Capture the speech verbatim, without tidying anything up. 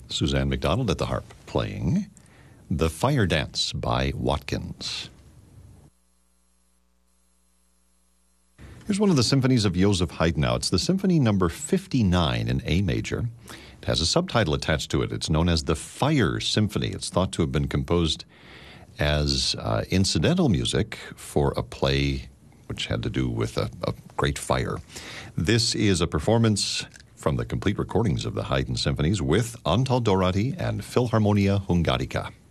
Suzanne McDonald at the harp playing The Fire Dance by Watkins. Here's one of the symphonies of Joseph Haydn now. It's the Symphony number fifty-nine in A major. It has a subtitle attached to it. It's known as the Fire Symphony. It's thought to have been composed as uh, incidental music for a play which had to do with a, a great fire. This is a performance from the complete recordings of the Haydn symphonies with Antal Doráti and Philharmonia Hungarica.